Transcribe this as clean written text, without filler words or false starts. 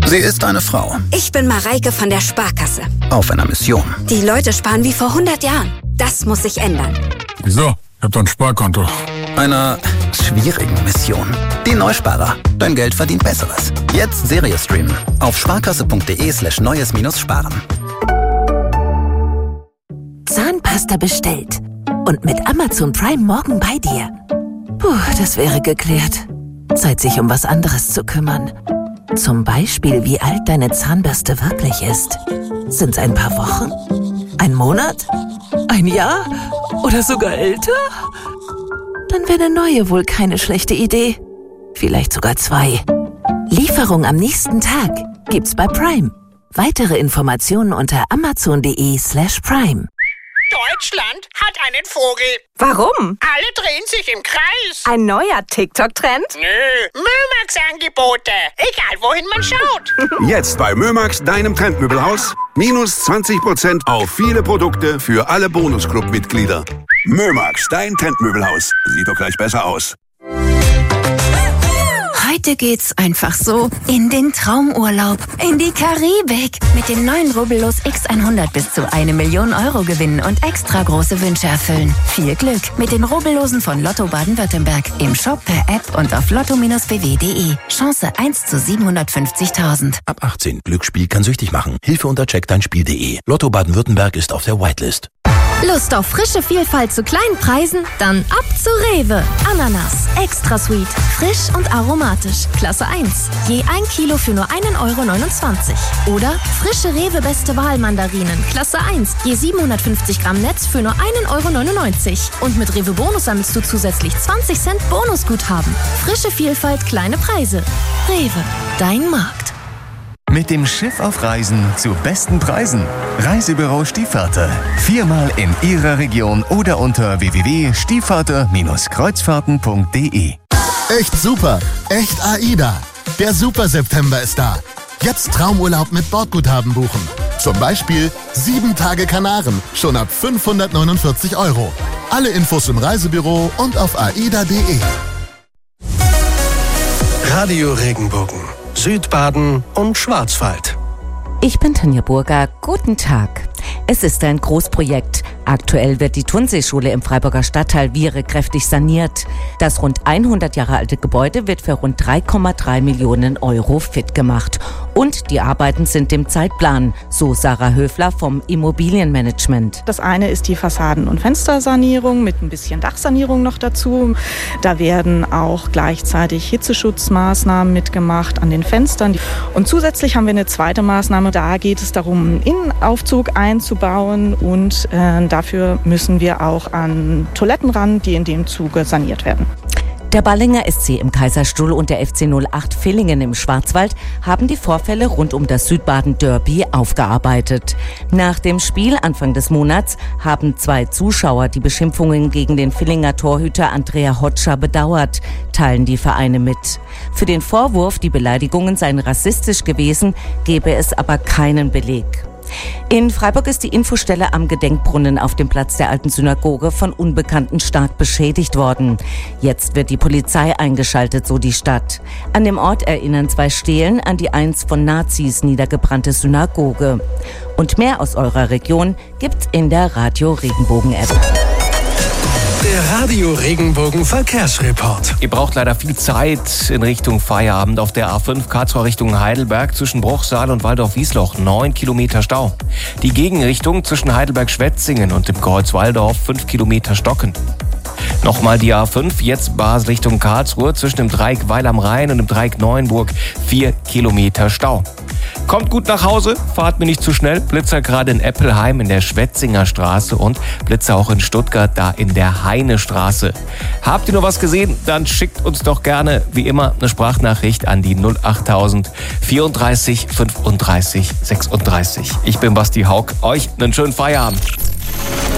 Sie ist eine Frau. Ich bin Mareike von der Sparkasse. Auf einer Mission. Die Leute sparen wie vor 100 Jahren. Das muss sich ändern. Wieso? Ich hab doch ein Sparkonto. Einer schwierigen Mission. Die Neusparer. Dein Geld verdient Besseres. Jetzt Serie streamen. Auf sparkasse.de/neues-sparen. Zahnpasta bestellt. Und mit Amazon Prime morgen bei dir. Puh, das wäre geklärt. Zeit, sich um was anderes zu kümmern. Zum Beispiel, wie alt deine Zahnbürste wirklich ist. Sind's ein paar Wochen? Ein Monat? Ein Jahr? Oder sogar älter? Dann wäre eine neue wohl keine schlechte Idee. Vielleicht sogar 2. Lieferung am nächsten Tag gibt's bei Prime. Weitere Informationen unter amazon.de/prime. Deutschland hat einen Vogel. Warum? Alle drehen sich im Kreis. Ein neuer TikTok-Trend? Nö, Mömax-Angebote. Egal, wohin man schaut. Jetzt bei Mömax, deinem Trendmöbelhaus. Minus 20% auf viele Produkte für alle Bonusclub-Mitglieder. Mömax, dein Trendmöbelhaus. Sieht doch gleich besser aus. Heute geht's einfach so in den Traumurlaub, in die Karibik. Mit den neuen Rubbellos X100 bis zu 1 Million Euro gewinnen und extra große Wünsche erfüllen. Viel Glück mit den Rubbellosen von Lotto Baden-Württemberg. Im Shop, per App und auf lotto-bw.de. Chance 1 zu 750.000. Ab 18. Glücksspiel kann süchtig machen. Hilfe unter checkdeinspiel.de. Lotto Baden-Württemberg ist auf der Whitelist. Lust auf frische Vielfalt zu kleinen Preisen? Dann ab zu Rewe. Ananas, extra sweet, frisch und aromatisch. Klasse 1. Je 1 Kilo für nur 1,29 €. Oder frische Rewe Beste Wahl Mandarinen. Klasse 1. Je 750 Gramm Netz für nur 1,99 €. Und mit Rewe Bonus sammelst du zusätzlich 20 Cent Bonusguthaben. Frische Vielfalt, kleine Preise. Rewe, dein Markt. Mit dem Schiff auf Reisen zu besten Preisen. Reisebüro Stiefvater. 4-mal in Ihrer Region oder unter www.stiefvater-kreuzfahrten.de. Echt super, echt AIDA. Der Super September ist da. Jetzt Traumurlaub mit Bordguthaben buchen. Zum Beispiel 7 Tage Kanaren, schon ab 549 €. Alle Infos im Reisebüro und auf aida.de. Radio Regenbogen, Südbaden und Schwarzwald. Ich bin Tanja Burger. Guten Tag. Es ist ein Großprojekt. Aktuell wird die Turnseeschule im Freiburger Stadtteil Viere kräftig saniert. Das rund 100 Jahre alte Gebäude wird für rund 3,3 Millionen € fit gemacht. Und die Arbeiten sind im Zeitplan, so Sarah Höfler vom Immobilienmanagement. Das eine ist die Fassaden- und Fenstersanierung mit ein bisschen Dachsanierung noch dazu. Da werden auch gleichzeitig Hitzeschutzmaßnahmen mitgemacht an den Fenstern. Und zusätzlich haben wir eine zweite Maßnahme. Da geht es darum, einen Innenaufzug einzubauen und dafür müssen wir auch an Toiletten ran, die in dem Zuge saniert werden. Der Ballinger SC im Kaiserstuhl und der FC 08 Villingen im Schwarzwald haben die Vorfälle rund um das Südbaden-Derby aufgearbeitet. Nach dem Spiel Anfang des Monats haben 2 Zuschauer die Beschimpfungen gegen den Villinger Torhüter Andrea Hotscher bedauert, teilen die Vereine mit. Für den Vorwurf, die Beleidigungen seien rassistisch gewesen, gebe es aber keinen Beleg. In Freiburg ist die Infostelle am Gedenkbrunnen auf dem Platz der alten Synagoge von Unbekannten stark beschädigt worden. Jetzt wird die Polizei eingeschaltet, so die Stadt. An dem Ort erinnern 2 Stelen an die einst von Nazis niedergebrannte Synagoge. Und mehr aus eurer Region gibt's in der Radio Regenbogen App. Der Radio Regenbogen Verkehrsreport. Ihr braucht leider viel Zeit in Richtung Feierabend auf der A5 Karlsruhe Richtung Heidelberg zwischen Bruchsal und Waldorf-Wiesloch 9 Kilometer Stau. Die Gegenrichtung zwischen Heidelberg-Schwetzingen und dem Kreuz Waldorf 5 Kilometer stocken. Nochmal die A5, jetzt Basel Richtung Karlsruhe zwischen dem Dreieck Weil am Rhein und dem Dreieck Neuenburg 4 Kilometer Stau. Kommt gut nach Hause, fahrt mir nicht zu schnell. Blitzer gerade in Eppelheim in der Schwetzinger Straße und Blitzer auch in Stuttgart da in der Heinestraße. Habt ihr noch was gesehen? Dann schickt uns doch gerne wie immer eine Sprachnachricht an die 08000 34 35 36. Ich bin Basti Haug. Euch einen schönen Feierabend.